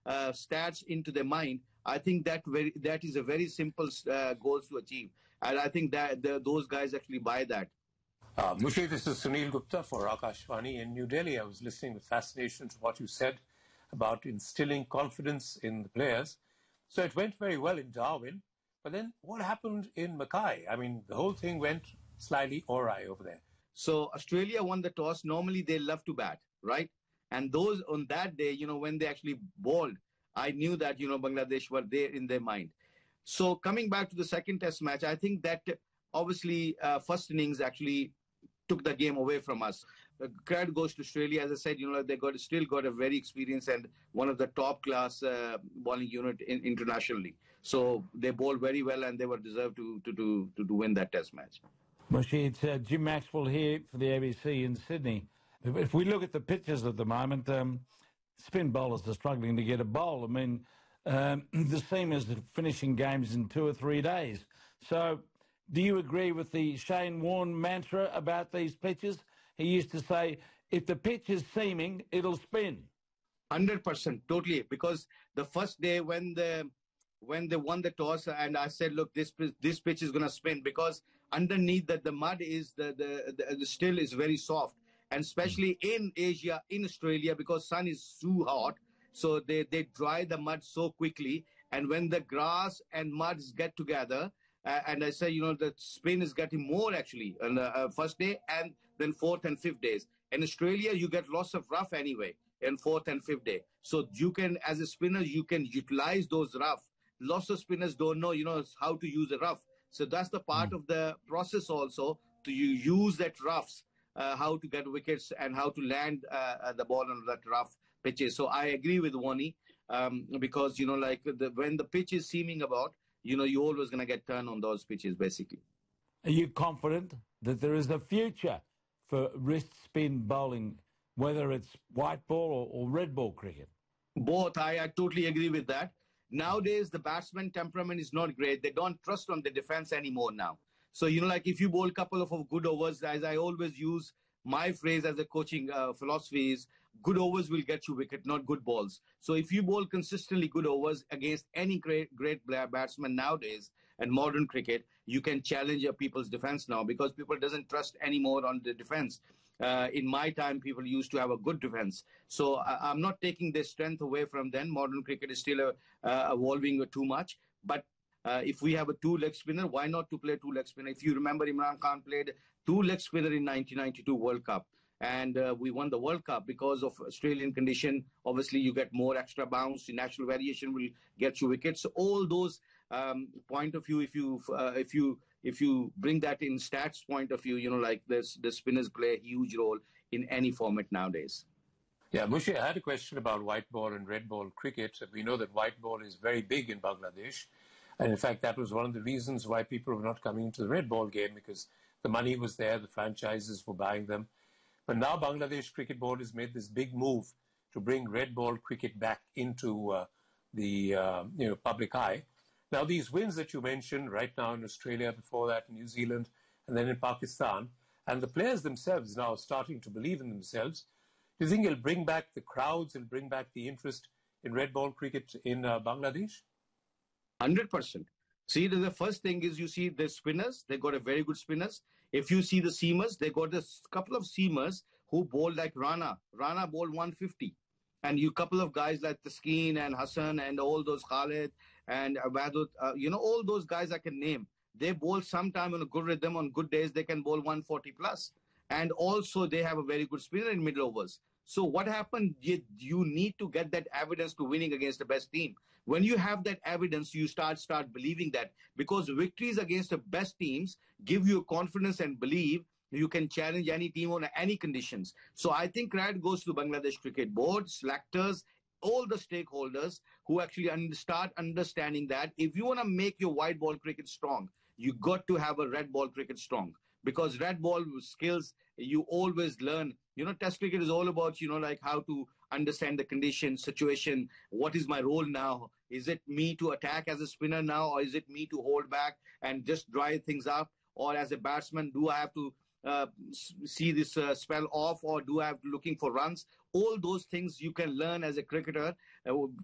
stats into their mind, I think that is a very simple goal to achieve. And I think that those guys actually buy that. Mushi, this is Sunil Gupta for Akashvani in New Delhi. I was listening with fascination to what you said about instilling confidence in the players. So it went very well in Darwin. But then what happened in Mackay? I mean, the whole thing went slightly awry over there. So Australia won the toss. Normally they love to bat, right? And those on that day, when they actually bowled, I knew that, Bangladesh were there in their mind. So coming back to the second test match, I think that obviously first innings actually took the game away from us. Credit goes to Australia. As I said, they still got a very experienced and one of the top class bowling unit internationally. So they bowled very well and they were deserved to win that test match. Mushi, it's Jim Maxwell here for the ABC in Sydney. If we look at the pitches at the moment, spin bowlers are struggling to get a bowl. I mean, the seamers are finishing games in 2 or 3 days. So do you agree with the Shane Warne mantra about these pitches? He used to say, if the pitch is seaming, it'll spin. 100%, totally. Because the first day when they won the toss, and I said, look, this pitch is going to spin because underneath the mud is the still is very soft, and especially in Asia, in Australia, because sun is too hot, so they dry the mud so quickly, and when the grass and muds get together, and I say, the spin is getting more actually on the first day and then fourth and fifth days. In Australia, you get lots of rough anyway in fourth and fifth day. So you can, as a spinner, you can utilize those rough. Lots of spinners don't know, how to use a rough. So that's the part of the process also, to use that roughs, how to get wickets and how to land the ball on that rough pitches. So I agree with Warne because, when the pitch is seaming about, you're always going to get turned on those pitches, basically. Are you confident that there is a future for wrist spin bowling, whether it's white ball or red ball cricket? Both. I totally agree with that. Nowadays, the batsman temperament is not great. They don't trust on the defense anymore now. So, if you bowl a couple of good overs, as I always use my phrase as a coaching philosophy is, good overs will get you wicket, not good balls. So if you bowl consistently good overs against any great batsman nowadays and modern cricket, you can challenge your people's defense now because people doesn't trust anymore on the defense. In my time, people used to have a good defense. So I'm not taking their strength away from them. Modern cricket is still evolving too much. But if we have a two-leg spinner, why not to play two-leg spinner? If you remember, Imran Khan played two-leg spinner in 1992 World Cup. And we won the World Cup because of Australian condition. Obviously, you get more extra bounce. The natural variation will get you wickets. So all those point of view, if you bring that in stats point of view, the spinners play a huge role in any format nowadays. Yeah, Mushi, I had a question about white ball and red ball cricket. We know that white ball is very big in Bangladesh. And in fact, that was one of the reasons why people were not coming into the red ball game, because the money was there, the franchises were buying them. But now Bangladesh Cricket Board has made this big move to bring red ball cricket back into the public eye. Now, these wins that you mentioned right now in Australia, before that in New Zealand, and then in Pakistan, and the players themselves now starting to believe in themselves, do you think it'll bring back the crowds and bring back the interest in red ball cricket in Bangladesh? 100%. See, the first thing is you see the spinners, they got a very good spinners. If you see the seamers, they got a couple of seamers who bowl like Rana. Rana bowled 150. And you couple of guys like Taskeen and Hassan and all those Khalid and Abadut, all those guys I can name. They bowl sometime on a good rhythm. On good days, they can bowl 140 plus. And also they have a very good spinner in middle overs. So what happened? You need to get that evidence to winning against the best team. When you have that evidence, you start believing that, because victories against the best teams give you confidence and believe you can challenge any team on any conditions. So I think credit goes to Bangladesh Cricket Board, selectors, all the stakeholders who actually start understanding that if you want to make your white ball cricket strong, you got to have a red ball cricket strong. Because red ball skills, you always learn. Test cricket is all about, how to understand the condition, situation. What is my role now? Is it me to attack as a spinner now? Or is it me to hold back and just dry things up? Or as a batsman, do I have to see this spell off? Or do I have to looking for runs? All those things you can learn as a cricketer